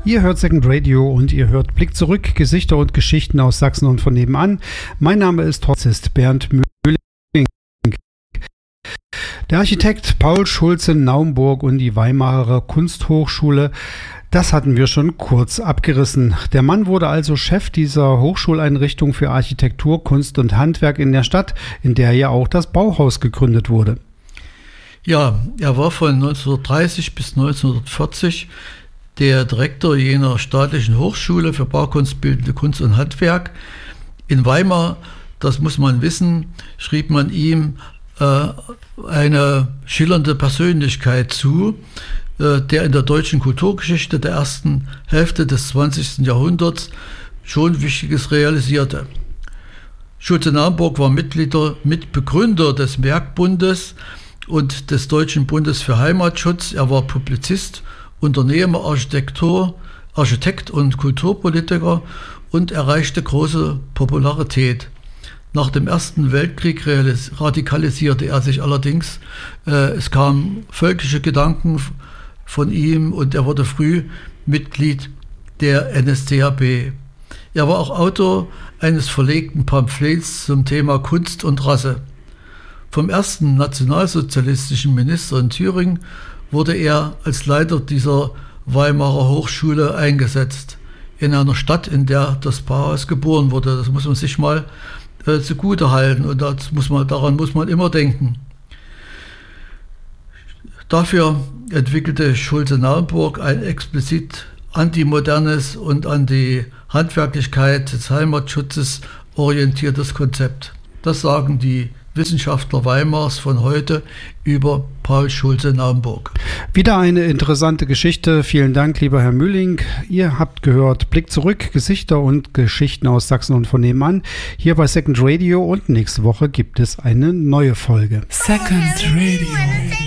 Ihr hört Second Radio und ihr hört Blick zurück, Gesichter und Geschichten aus Sachsen und von nebenan. Mein Name ist Bernd Mühling. Der Architekt Paul Schulze-Naumburg und die Weimarer Kunsthochschule, das hatten wir schon kurz abgerissen. Der Mann wurde also Chef dieser Hochschuleinrichtung für Architektur, Kunst und Handwerk in der Stadt, in der ja auch das Bauhaus gegründet wurde. Ja, er war von 1930 bis 1940 der Direktor jener staatlichen Hochschule für Baukunst, Bildende Kunst und Handwerk. In Weimar, das muss man wissen, schrieb man ihm eine schillernde Persönlichkeit zu, der in der deutschen Kulturgeschichte der ersten Hälfte des 20. Jahrhunderts schon Wichtiges realisierte. Schulze-Naumburg war Mitbegründer des Werkbundes und des Deutschen Bundes für Heimatschutz. Er war Publizist, Unternehmer, Architekt und Kulturpolitiker und erreichte große Popularität. Nach dem Ersten Weltkrieg radikalisierte er sich allerdings. Es kamen völkische Gedanken von ihm und er wurde früh Mitglied der NSDAP. Er war auch Autor eines verlegten Pamphlets zum Thema Kunst und Rasse. Vom ersten nationalsozialistischen Minister in Thüringen wurde er als Leiter dieser Weimarer Hochschule eingesetzt, in einer Stadt, in der das Bauhaus geboren wurde. Das muss man sich mal zugute halten und daran muss man immer denken. Dafür entwickelte Schulze-Naumburg ein explizit antimodernes und an die Handwerklichkeit des Heimatschutzes orientiertes Konzept. Das sagen die Wissenschaftler Weimars von heute über Paul Schulze-Naumburg. Wieder eine interessante Geschichte. Vielen Dank, lieber Herr Mühling. Ihr habt gehört Blick zurück, Gesichter und Geschichten aus Sachsen und von nebenan. Hier bei Second Radio und nächste Woche gibt es eine neue Folge. Second Radio.